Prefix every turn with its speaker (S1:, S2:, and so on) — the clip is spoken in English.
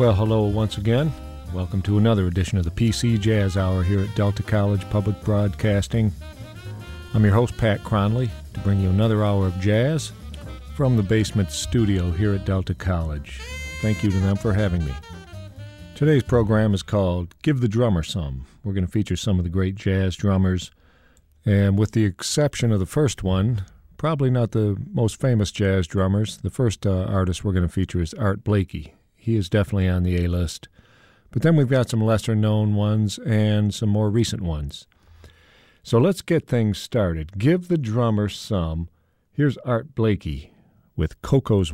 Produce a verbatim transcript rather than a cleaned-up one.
S1: Well, hello once again. Welcome to another edition of the P C Jazz Hour here at Delta College Public Broadcasting. I'm your host, Pat Cronley, to bring you another hour of jazz from the basement studio here at Delta College. Thank you to them for having me. Today's program is called Give the Drummer Some. We're going to feature some of the great jazz drummers, and with the exception of the first one, probably not the most famous jazz drummers, the first uh, artist we're going to feature is Art Blakey. He is definitely on the A-list. But then we've got some lesser-known ones and some more recent ones. So let's get things started. Give the drummer some. Here's Art Blakey with Coco's